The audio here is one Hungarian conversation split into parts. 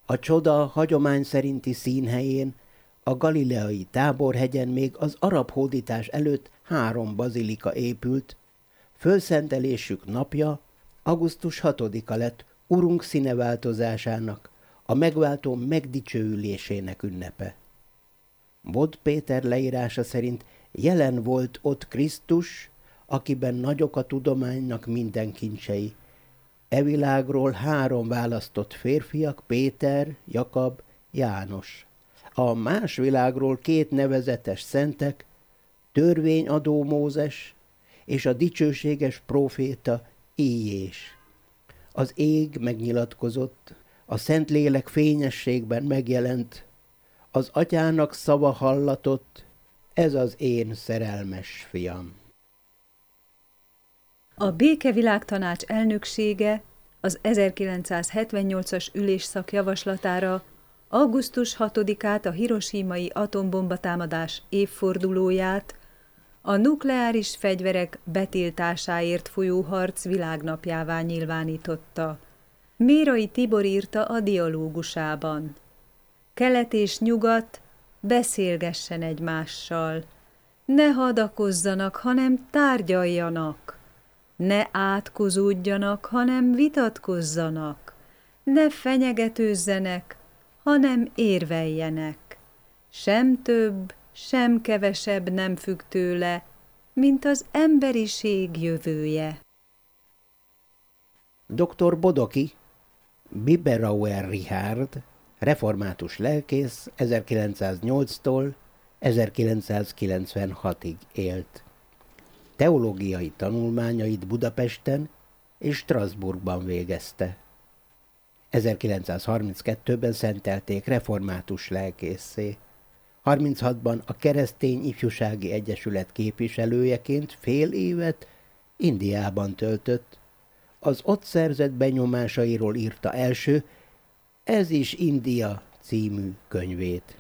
A csoda hagyomány szerinti színhelyén, a galileai Táborhegyen még az arab hódítás előtt 3 bazilika épült, fölszentelésük napja augusztus 6-a lett Urunk színeváltozásának, a megváltó megdicsőülésének ünnepe. Bod Péter leírása szerint jelen volt ott Krisztus, akiben nagyok a tudománynak minden kincsei. E világról 3 választott férfiak, Péter, Jakab, János. A más világról 2 nevezetes szentek, törvényadó Mózes és a dicsőséges próféta Íjés. Az ég megnyilatkozott, a Szentlélek fényességben megjelent, az atyának szava hallatott, ez az én szerelmes fiam. A Békevilágtanács elnöksége az 1978-as ülésszak javaslatára augusztus 6-át, a hiroshimai atombombatámadás évfordulóját, a nukleáris fegyverek betiltásáért folyó harc világnapjává nyilvánította. Mérai Tibor írta a dialógusában. Kelet és nyugat beszélgessen egymással. Ne hadakozzanak, hanem tárgyaljanak. Ne átkozódjanak, hanem vitatkozzanak. Ne fenyegetőzzenek, hanem érveljenek. Sem több, sem kevesebb nem függ tőle, mint az emberiség jövője. Dr. Bodoki, Biberauer Richard, református lelkész 1908-tól 1996-ig élt. Teológiai tanulmányait Budapesten és Strasbourgban végezte. 1932-ben szentelték református lelkészé. 36-ban a Keresztény Ifjúsági Egyesület képviselőjeként fél évet Indiában töltött. Az ott szerzett benyomásairól írta első Ez is India című könyvét.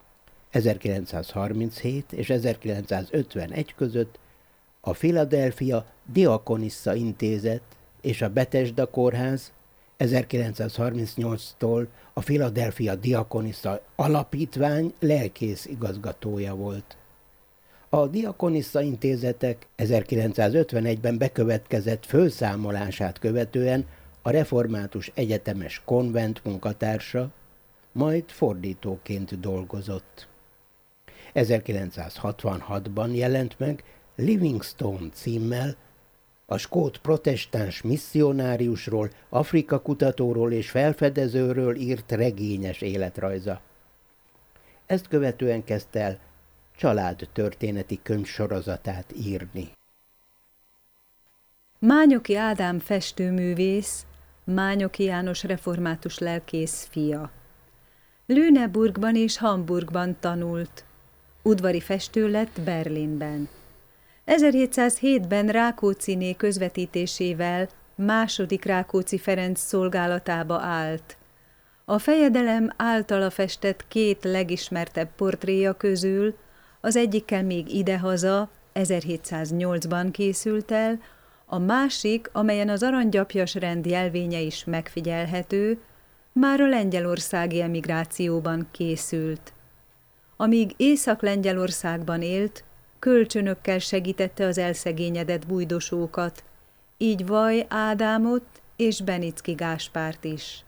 1937 és 1951 között a Philadelphia Diakonissa Intézet és a Bethesda Kórház, 1938-tól a Philadelphia Diakonissa Alapítvány lelkész igazgatója volt. A Diakonissa Intézetek 1951-ben bekövetkezett fölszámolását követően a református egyetemes konvent munkatársa, majd fordítóként dolgozott. 1966-ban jelent meg Livingstone címmel a skót protestáns misszionáriusról, Afrika kutatóról és felfedezőről írt regényes életrajza. Ezt követően kezdte el családtörténeti könyvsorozatát írni. Mányoki Ádám festőművész, Mányoki János református lelkész fia. Lüneburgban és Hamburgban tanult. Udvari festő lett Berlinben. 1707-ben Rákócziné közvetítésével második Rákóczi Ferenc szolgálatába állt. A fejedelem általa festett 2 legismertebb portréja közül az egyikkel még idehaza, 1708-ban készült el, a másik, amelyen az aranygyapjas rend jelvénye is megfigyelhető, már a lengyelországi emigrációban készült. Amíg Észak-Lengyelországban élt, kölcsönökkel segítette az elszegényedett bujdosókat, így Vaj Ádámot és Benicki Gáspárt is.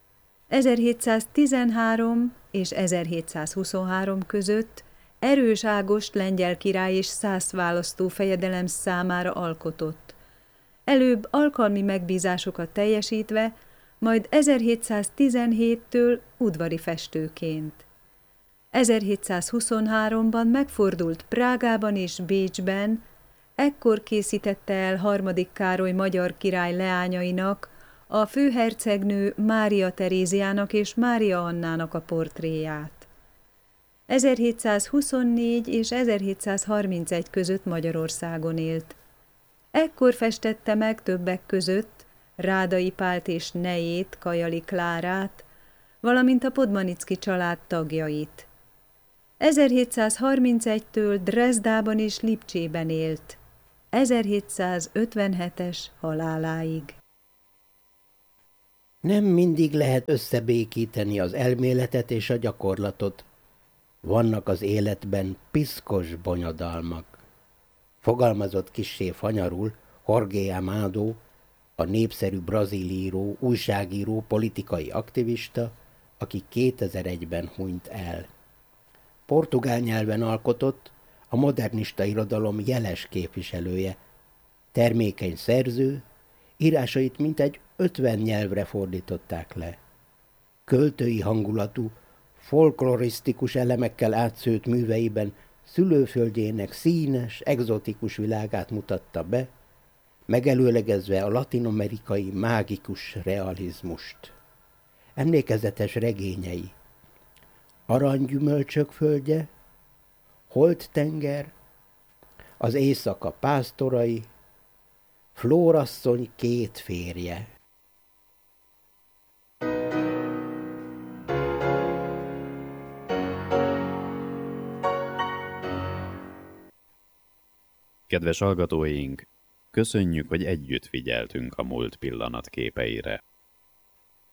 1713 és 1723 között Erős Ágost lengyel király és szász választó fejedelem számára alkotott. Előbb alkalmi megbízásokat teljesítve, majd 1717-től udvari festőként. 1723-ban megfordult Prágában és Bécsben, ekkor készítette el harmadik Károly magyar király leányainak, a főhercegnő Mária Teréziának és Mária Annának a portréját. 1724 és 1731 között Magyarországon élt. Ekkor festette meg többek között Rádai Pált és nejét, Kajali Klárát, valamint a Podmanicki család tagjait. 1731-től Dresdában és Lipcsében élt, 1757-es haláláig. Nem mindig lehet összebékíteni az elméletet és a gyakorlatot. Vannak az életben piszkos bonyodalmak. Fogalmazott kissé fanyarul Jorge Amado, a népszerű brazil író, újságíró, politikai aktivista, aki 2001-ben hunyt el. Portugál nyelven alkotott, a modernista irodalom jeles képviselője, termékeny szerző, írásait mintegy 50 nyelvre fordították le. Költői hangulatú, folklorisztikus elemekkel átszőtt műveiben szülőföldjének színes, egzotikus világát mutatta be, megelőlegezve a latin-amerikai mágikus realizmust. Emlékezetes regényei: Aranygyümölcsök földje, Holdtenger, Az éjszaka pásztorai, Flórasszony két férje. Kedves hallgatóink, köszönjük, hogy együtt figyeltünk a múlt pillanatképeire.